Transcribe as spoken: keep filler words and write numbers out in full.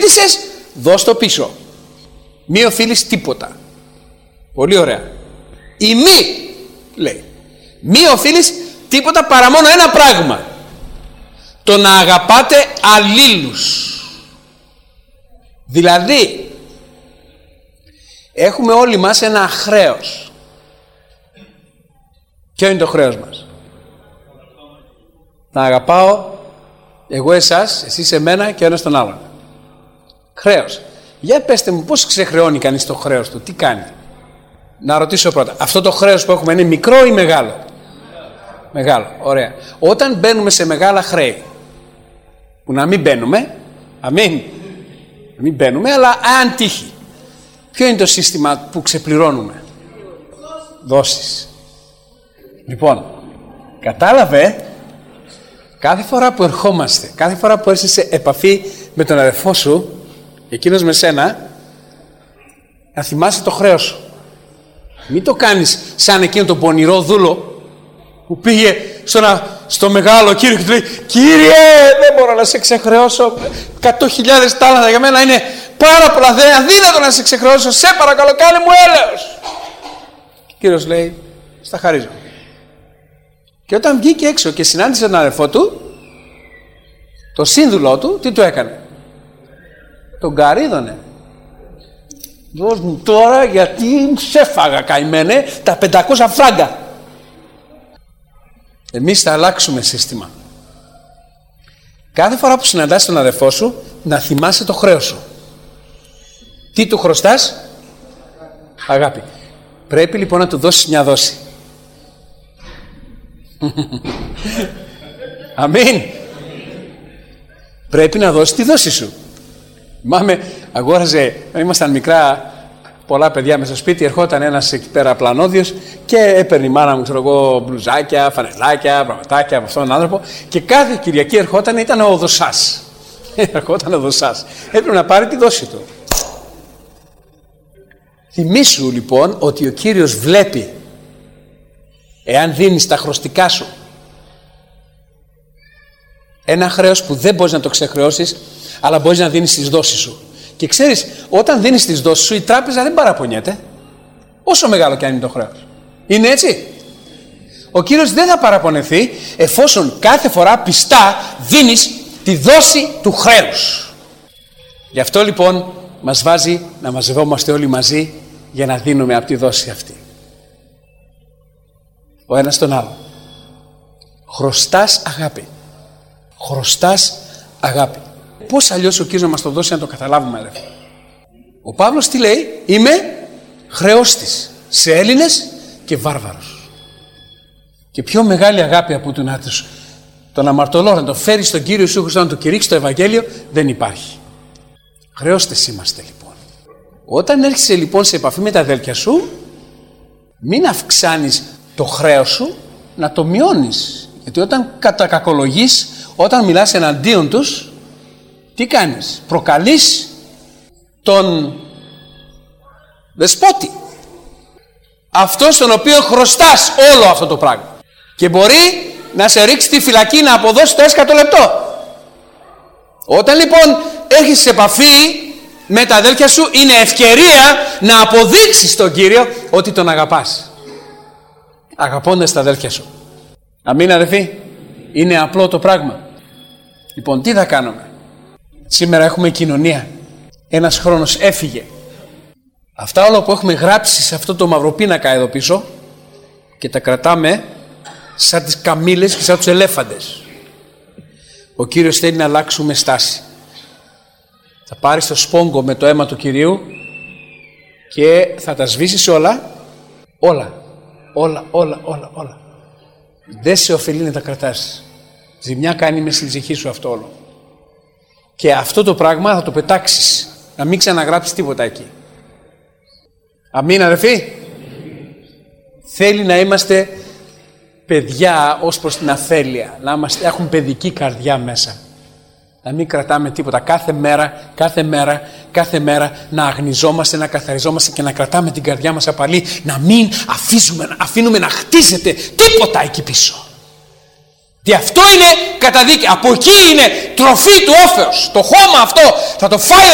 ζήτησες, δώσ' το πίσω. Μη οφείλεις τίποτα. Πολύ ωραία. Η μη, λέει, μη οφείλεις τίποτα παρά μόνο ένα πράγμα. Το να αγαπάτε αλλήλους. Δηλαδή, έχουμε όλοι μας ένα χρέος. Ποιο είναι το χρέος μας? Να αγαπάω εγώ εσάς, εσείς εμένα και ο ένας τον άλλον. Χρέος. Για πέστε μου, πώς ξεχρεώνει κανείς το χρέος του, τι κάνει? Να ρωτήσω πρώτα, αυτό το χρέος που έχουμε είναι μικρό ή μεγάλο? Μεγάλο, ωραία. Όταν μπαίνουμε σε μεγάλα χρέη, που να μην μπαίνουμε, αμήν, να μην μπαίνουμε, αλλά αν τύχει, ποιο είναι το σύστημα που ξεπληρώνουμε? Δώσεις. Λοιπόν, κατάλαβε, κάθε φορά που ερχόμαστε, κάθε φορά που έρχεσαι σε επαφή με τον αδερφό σου, εκείνος με σένα, να θυμάσαι το χρέος σου. Μην το κάνεις σαν εκείνο τον πονηρό δούλο που πήγε στο, να, στο μεγάλο κύριο και του λέει, Κύριε, δεν μπορώ να σε ξεχρεώσω, εκατό χιλιάδες τάλαντα για μένα είναι πάρα πολλά, δεν είναι αδύνατο να σε ξεχρεώσω, σε παρακαλώ κάνε μου έλεος. Και ο Κύριος λέει, στα χαρίζω. Και όταν βγήκε έξω και συνάντησε τον αδερφό του, το σύνδουλό του, τι του έκανε? Τον καρύδωνε. Δώσ' μου τώρα γιατί σε φάγα καημένε τα πεντακόσια φράγκα. Εμείς θα αλλάξουμε σύστημα. Κάθε φορά που συναντάς τον αδερφό σου, να θυμάσαι το χρέος σου. Τι του χρωστάς? Αγάπη. Πρέπει λοιπόν να του δώσεις μια δόση. Αμήν. Πρέπει να δώσεις τη δόση σου. Μάμε, αγόραζε, ήμασταν μικρά, πολλά παιδιά μέσα στο σπίτι, ερχόταν ένας εκεί πέρα πλανόδιος και έπαιρνε η μάνα μου, ξέρω εγώ, μπλουζάκια, φανελάκια, πραγματάκια από αυτόν τον άνθρωπο και κάθε Κυριακή ερχόταν, ήταν ο δοσάς. Ερχόταν ο δοσάς. Έπρεπε να πάρει τη δόση του. Θυμήσου λοιπόν ότι ο Κύριος βλέπει εάν δίνεις τα χρωστικά σου ένα χρέος που δεν μπορείς να το ξεχρεώσεις, αλλά μπορείς να δίνεις τις δόσεις σου. Και ξέρεις, όταν δίνεις τις δόσεις σου, η τράπεζα δεν παραπονιέται, όσο μεγάλο και αν είναι το χρέος. Είναι έτσι? Ο Κύριος δεν θα παραπονεθεί εφόσον κάθε φορά πιστά δίνεις τη δόση του χρέους. Γι' αυτό λοιπόν μας βάζει να μαζευόμαστε όλοι μαζί για να δίνουμε από τη δόση αυτή. Ο ένας τον άλλο. Χρωστάς αγάπη. Χρωστάς αγάπη. Πώς αλλιώς ο Κύριος να μας το δώσει να το καταλάβουμε, αδερφέ? Ο Παύλος τι λέει? Είμαι χρεώστης σε Έλληνες και βάρβαρους. Και πιο μεγάλη αγάπη από τον άτομο, τον αμαρτωλό, να το φέρει στον Κύριο Ιησού Χριστό, να το κηρύξει το Ευαγγέλιο, δεν υπάρχει. Χρεώστες είμαστε λοιπόν. Όταν έρχεσαι λοιπόν σε επαφή με τα αδέλφια σου, μην αυξάνεις το χρέος σου, να το μειώνεις. Γιατί όταν κατακακολογείς, όταν μιλάς εναντίον τους, τι κάνεις? Προκαλείς τον δεσπότη, αυτό στον οποίο χρωστάς όλο αυτό το πράγμα, και μπορεί να σε ρίξει τη φυλακή, να αποδώσει το έσκατο λεπτό. Όταν λοιπόν έρχεσαι σε επαφή με τα αδέλφια σου, είναι ευκαιρία να αποδείξεις τον Κύριο ότι τον αγαπάς, αγαπώντας τα αδέλφια σου. Αμήν, αδελφοί? Είναι απλό το πράγμα. Λοιπόν, τι θα κάνουμε? Σήμερα έχουμε κοινωνία. Ένας χρόνος έφυγε. Αυτά όλα που έχουμε γράψει σε αυτό το μαυροπίνακα εδώ πίσω και τα κρατάμε σαν τις καμήλες και σαν τους ελέφαντες. Ο Κύριος θέλει να αλλάξουμε στάση. Θα πάρεις το σπόγκο με το αίμα του Κυρίου και θα τα σβήσεις όλα, όλα, όλα, όλα, όλα, όλα. Δεν σε ωφελεί να τα κρατάς. Ζημιά κάνει μες στην ψυχή σου αυτό όλο. Και αυτό το πράγμα θα το πετάξεις. Να μην ξαναγράψεις τίποτα εκεί. Αμήν, αδερφοί? Θέλει να είμαστε παιδιά ως προς την αφέλεια. Να είμαστε, έχουν παιδική καρδιά μέσα. Να μην κρατάμε τίποτα. Κάθε μέρα, κάθε μέρα, κάθε μέρα να αγνιζόμαστε, να καθαριζόμαστε και να κρατάμε την καρδιά μας απαλή. Να μην αφήσουμε, αφήνουμε να χτίζεται τίποτα εκεί πίσω. Και αυτό είναι καταδίκη. Από εκεί είναι τροφή του όφεως. Το χώμα αυτό θα το φάει